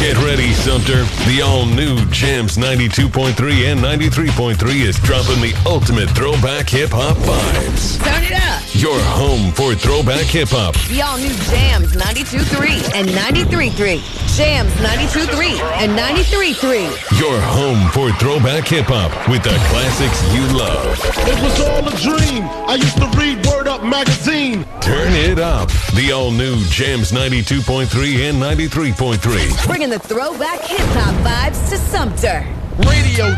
Get ready, Sumter. The all-new Jams 92.3 and 93.3 is dropping the ultimate throwback hip-hop vibes. Turn it up. Your home for throwback hip-hop. The all-new Jams 92.3 and 93.3. Jams 92.3 and 93.3. Your home for throwback hip-hop with the classics you love. It was all a dream. I used to read Word Up magazine. Turn it up. The all-new Jams 92.3 and 93.3. Bringing the throwback hip-hop vibes to Sumter. Radio